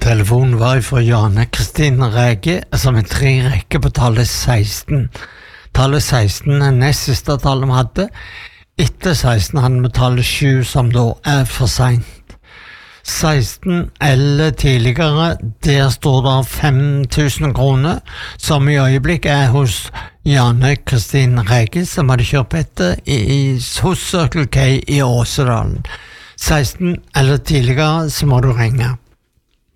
Telefonen var fra Jane Kristine Rege, som 3 rekker på tallet 16. Tallet 16 nest siste tallet vi hadde. Etter 16 hadde vi tallet 7, som da for sent. 16 eller tidligere, der står det 5.000 kroner, som i øyeblikk hos Jane Kristine Rege, som hadde kjørt etter hos Circle K i Åsedalen. 16 eller tidligere, så må du ringe.